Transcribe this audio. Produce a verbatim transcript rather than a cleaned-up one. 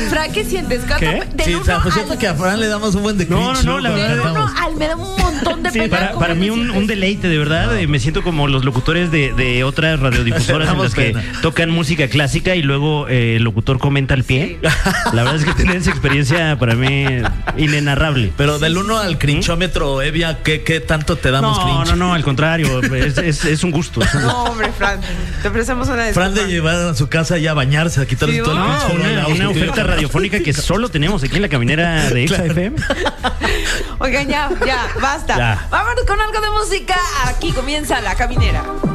Fran, ¿qué sientes? ¿Qué? Del Sí, o sea, uno pues siento al- que a Fran le damos un buen de No, cringe, no, no, la Cuando verdad. Del uno cantamos. al me da un montón de Sí, pena. para, ¿Cómo para te mí un, sientes? un deleite, de verdad. Eh, Me siento como los locutores de, de otras radiodifusoras en Damos las que pena. tocan música clásica y luego eh, el locutor comenta al pie. La verdad es que tener esa experiencia para mí inenarrable. Pero del uno al crinchómetro, Evia, ¿qué, qué tanto te damos No, cringe? no, no, al contrario, es, es, es un gusto. es un gusto. No, hombre, Fran, te ofrecemos una disculpa. Fran de llevar a su casa ya a bañarse, a quitarse Sí, todo el no, pinche olor al Una, auto. una oferta radiofónica que solo tenemos aquí en la caminera de Exa F M. Oigan, ya, ya, basta. Ya. Vámonos con algo de música. Aquí comienza La Caminera.